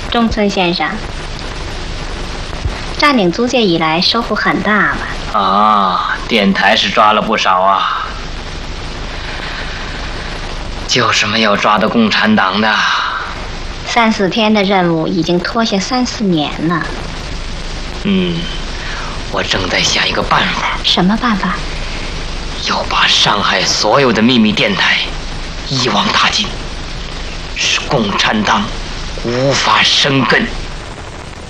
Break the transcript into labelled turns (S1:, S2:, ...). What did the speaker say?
S1: 中村先生，占领租界以来收获很大吧？
S2: 啊，电台是抓了不少啊，就是没有抓到共产党的。
S1: 3、4天的任务已经拖下3、4年了。
S2: 我正在想一个办法。
S1: 什么办法？
S2: 要把上海所有的秘密电台一网打尽，使共产党无法生根。